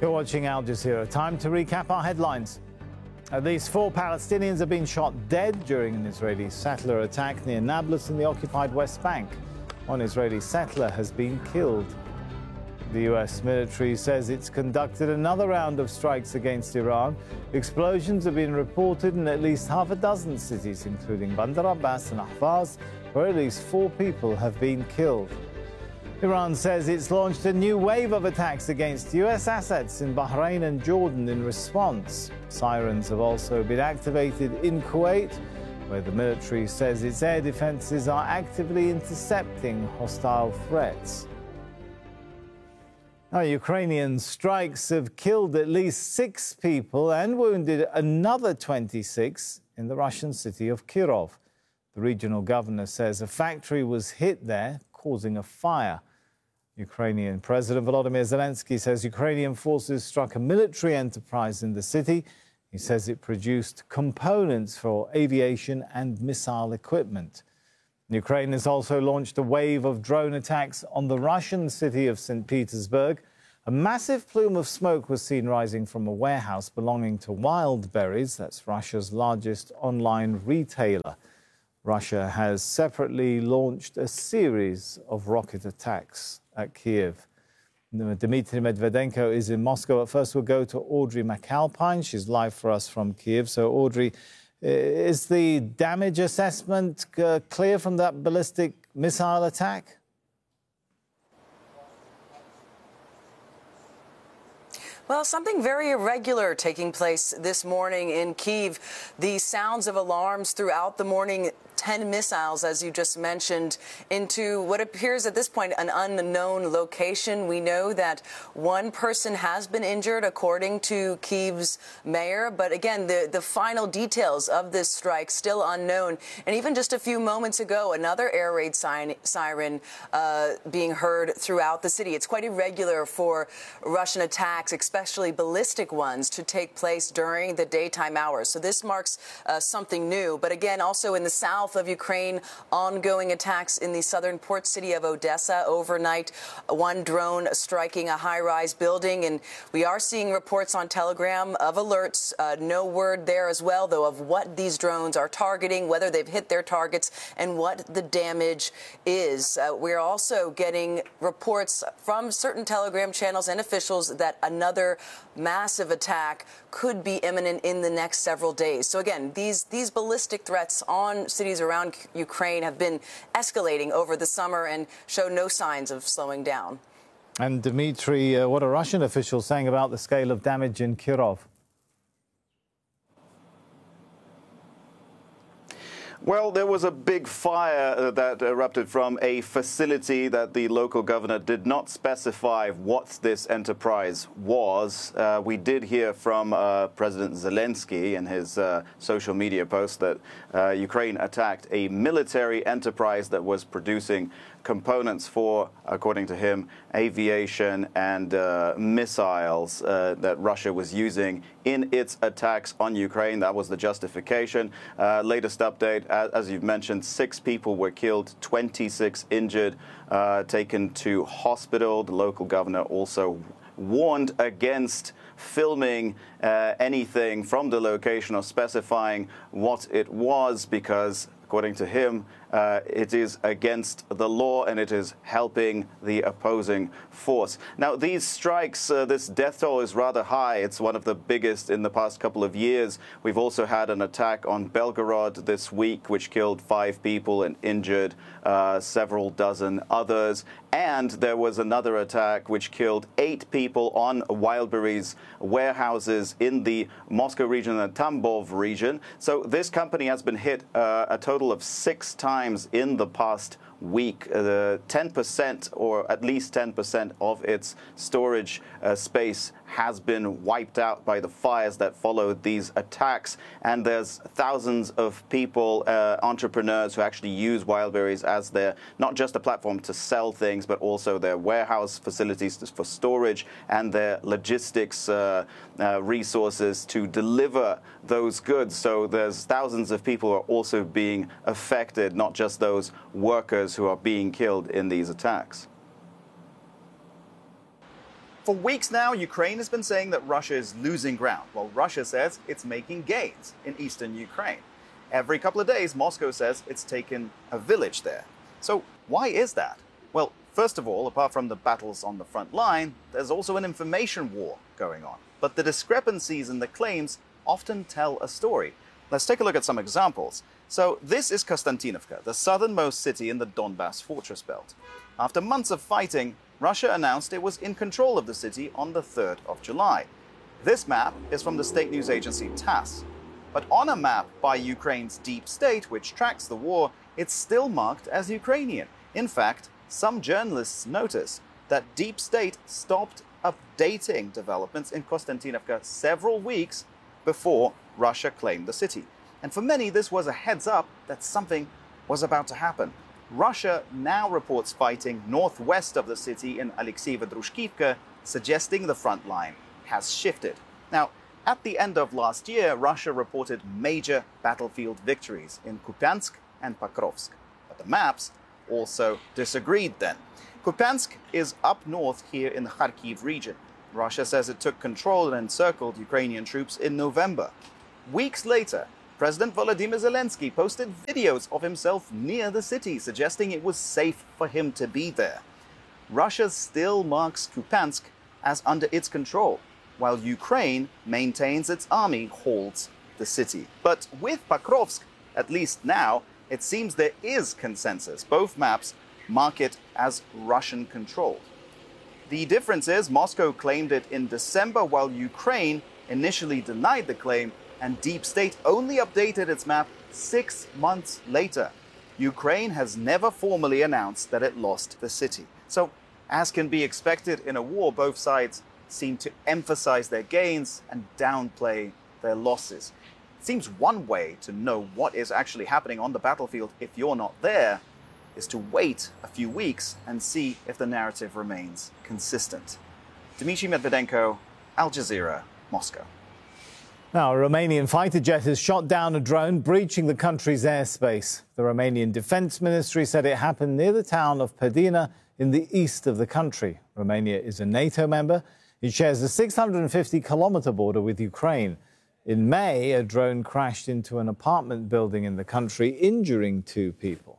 You're watching Al Jazeera. Time to recap our headlines. At least 4 Palestinians have been shot dead during an Israeli settler attack near Nablus in the occupied West Bank. One Israeli settler has been killed. The US military says it's conducted another round of strikes against Iran. Explosions have been reported in at least half a dozen cities, including Bandar Abbas and Ahvaz, where at least 4 people have been killed. Iran says it's launched a new wave of attacks against US assets in Bahrain and Jordan in response. Sirens have also been activated in Kuwait, where the military says its air defenses are actively intercepting hostile threats. Now, Ukrainian strikes have killed at least 6 people and wounded another 26 in the Russian city of Kirov. The regional governor says a factory was hit there, causing a fire. Ukrainian President Volodymyr Zelensky says Ukrainian forces struck a military enterprise in the city. He says it produced components for aviation and missile equipment. Ukraine has also launched a wave of drone attacks on the Russian city of St. Petersburg. A massive plume of smoke was seen rising from a warehouse belonging to Wildberries. That's Russia's largest online retailer. Russia has separately launched a series of rocket attacks at Kiev. Dmitry Medvedenko is in Moscow. At first, we'll go to Audrey McAlpine. She's live for us from Kiev. So, Audrey, is the damage assessment clear from that ballistic missile attack? Well, something very irregular taking place this morning in Kyiv. The sounds of alarms throughout the morning, 10 missiles, as you just mentioned, into what appears at this point an unknown location. We know that one person has been injured, according to Kyiv's mayor. But again, the final details of this strike still unknown. And even just a few moments ago, another air raid siren being heard throughout the city. It's quite irregular for Russian attacks, especially ballistic ones, to take place during the daytime hours. So this marks something new. But again, also in the south of Ukraine, ongoing attacks in the southern port city of Odessa overnight. One drone striking a high-rise building. And we are seeing reports on Telegram of alerts. No word there as well, though, of what these drones are targeting, whether they've hit their targets, and what the damage is. We're also getting reports from certain Telegram channels and officials that another massive attack could be imminent in the next several days. So again, these ballistic threats on cities around Ukraine have been escalating over the summer and show no signs of slowing down. And Dmitry, what are Russian officials saying about the scale of damage in Kirov? Well, there was a big fire that erupted from a facility that the local governor did not specify what this enterprise was. We did hear from President Zelensky in his social media post that Ukraine attacked a military enterprise that was producing components for, according to him, aviation and missiles that Russia was using in its attacks on Ukraine. That was the justification. Latest update, as you've mentioned, 6 people were killed, 26 injured, taken to hospital. The local governor also warned against filming anything from the location or specifying what it was because, according to him, it is against the law and it is helping the opposing force. Now, these strikes, this death toll is rather high. It's one of the biggest in the past couple of years. We've also had an attack on Belgorod this week, which killed 5 people and injured several dozen others. And there was another attack which killed 8 people on Wildberries warehouses in the Moscow region and Tambov region. So this company has been hit a total of 6 times in the past week. 10% or at least 10% of its storage space has been wiped out by the fires that followed these attacks. And there's thousands of people, entrepreneurs who actually use Wildberries as their, not just a platform to sell things, but also their warehouse facilities for storage and their logistics resources to deliver those goods. So there's thousands of people who are also being affected, not just those workers who are being killed in these attacks. For weeks now, Ukraine has been saying that Russia is losing ground, while Russia says it's making gains in eastern Ukraine. Every couple of days, Moscow says it's taken a village there. So why is that? Well, first of all, apart from the battles on the front line, there's also an information war going on. But the discrepancies in the claims often tell a story. Let's take a look at some examples. So this is Konstantinovka, the southernmost city in the Donbas fortress belt. After months of fighting, Russia announced it was in control of the city on the 3rd of July. This map is from the state news agency TASS. But on a map by Ukraine's deep state, which tracks the war, it's still marked as Ukrainian. In fact, some journalists noticed that deep state stopped updating developments in Konstantinovka several weeks before Russia claimed the city. And for many, this was a heads up that something was about to happen. Russia now reports fighting northwest of the city in Alexeyevo-Drushkivka, suggesting the front line has shifted. Now, at the end of last year, Russia reported major battlefield victories in Kupiansk and Pokrovsk. But the maps also disagreed then. Kupiansk is up north here in the Kharkiv region. Russia says it took control and encircled Ukrainian troops in November. Weeks later, President Volodymyr Zelensky posted videos of himself near the city, suggesting it was safe for him to be there. Russia still marks Kupiansk as under its control, while Ukraine maintains its army holds the city. But with Pokrovsk, at least now, it seems there is consensus. Both maps mark it as Russian-controlled. The difference is Moscow claimed it in December, while Ukraine initially denied the claim, and Deep State only updated its map 6 months later. Ukraine has never formally announced that it lost the city. So, as can be expected in a war, both sides seem to emphasize their gains and downplay their losses. It seems one way to know what is actually happening on the battlefield if you're not there is to wait a few weeks and see if the narrative remains consistent. Dmitry Medvedenko, Al Jazeera, Moscow. Now, a Romanian fighter jet has shot down a drone breaching the country's airspace. The Romanian Defense Ministry said it happened near the town of Pedina in the east of the country. Romania is a NATO member. It shares a 650-kilometre border with Ukraine. In May, a drone crashed into an apartment building in the country, injuring 2 people.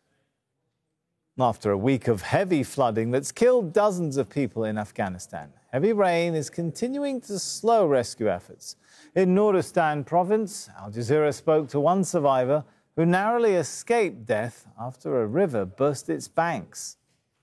After a week of heavy flooding that's killed dozens of people in Afghanistan, heavy rain is continuing to slow rescue efforts. In Nuristan province, Al Jazeera spoke to one survivor who narrowly escaped death after a river burst its banks.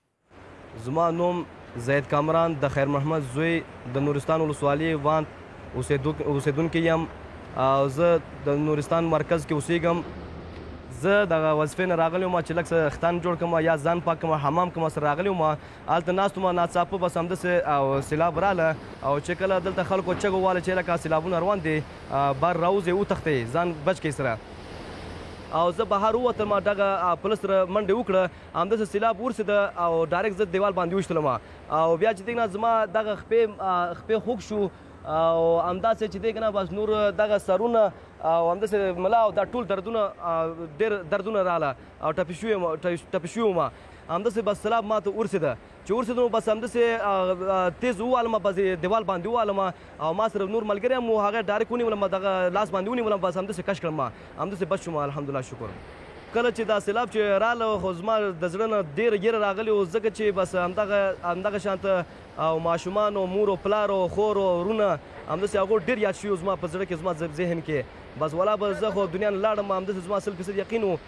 زما نوم زید کامران د خیر محمد زوی د نورستان ولسوالۍ وان اوسیدونکی یم او زه د نورستان مرکز کې اوسېږم. زه دغه وظیفې نه راغلی وم چې لږ څه ختان جوړ کړم یا ځان پاک کړم حمام کوم سره راغلی وم. هلته ناست وم ناڅاپه بس همداسې او سیلاب راغله او چې کله دلته خلکو چغې وواله چې لکه سیلابونه روان دي بار راوځئ وتښتئ ځان بچ کړئ سره. او زه بهر ووتم دغه پولیس سره منډې وکړه همداسې سیلاب ورسېده او ډایرکټ زه دیوال باندې وشتلم او بیا چې دی که نه زما دغه خپې خوږ شو او همداسې چې دی که نه بس نور دغه سرونه او همداسې ملا او دا ټول دردونه ډېر دردونه راغله او ټپي شوي وم. همداسې بس سیلاب ما ته ورسېده چې ورسېده نو بس همداسې تیز ووالم بس دیوال باندې ووالم او ما سره نور ملګری هم و هغه ډایرکټ ونیولم دغه لاس باندې ونیولم بس همداسې کش کړم همداسې بچ شوم الحمدلله شکر. کله چې دا سیلاب چې راغله خو زما د زړه نه ډېره ګیره راغلې و ځکه چې بس همدغه شانته او ماشومان او مور او پلار او خور او ورونه همداسې هغو ډېر یاد شوي زما په زړه کې زما ذهن کې بس ولا به زه خو دنیا نه لاړم همداسې زما 100% یقین و.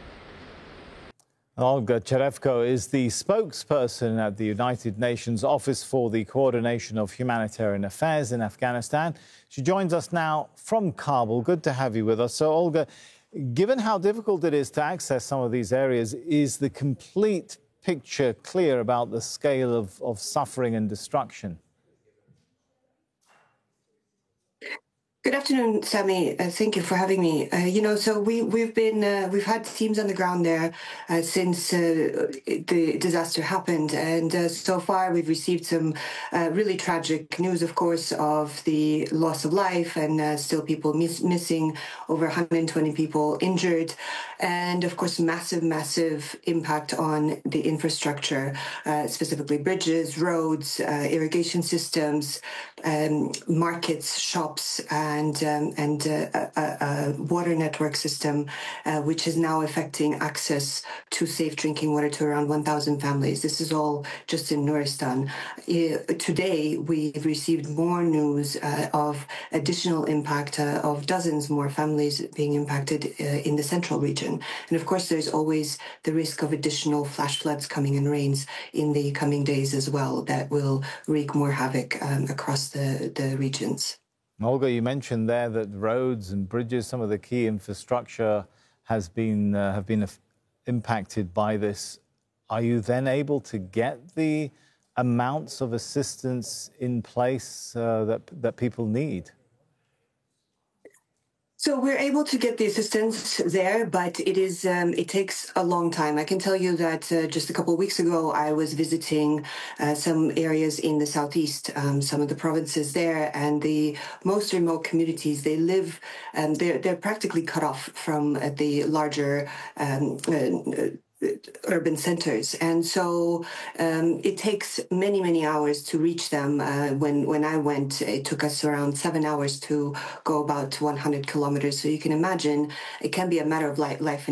Olga Cherevko is the spokesperson at the United Nations Office for the Coordination of Humanitarian Affairs in Afghanistan. She joins us now from Kabul. Good to have you with us. So, Olga, given how difficult it is to access some of these areas, is the complete picture clear about the scale of suffering and destruction? Good afternoon, Sammy. Thank you for having me. So we've had teams on the ground there since the disaster happened, and so far we've received some really tragic news, of course, of the loss of life and still people missing, over 120 people injured, and of course massive impact on the infrastructure, specifically bridges, roads, irrigation systems, markets, shops, and a water network system, which is now affecting access to safe drinking water to around 1,000 families. This is all just in Nuristan. Today, we've received more news of additional impact of dozens more families being impacted in the central region. And of course, there's always the risk of additional flash floods coming and rains in the coming days as well that will wreak more havoc across the regions. Olga, you mentioned there that roads and bridges, some of the key infrastructure have been impacted by this. Are you then able to get the amounts of assistance in place that people need? So we're able to get the assistance there, but it takes a long time. I can tell you that just a couple of weeks ago, I was visiting some areas in the southeast, some of the provinces there, and the most remote communities. They live, they're practically cut off from the larger urban centers, and so it takes many hours to reach them. When I went, it took us around 7 hours to go about 100 kilometers. So you can imagine it can be a matter of life and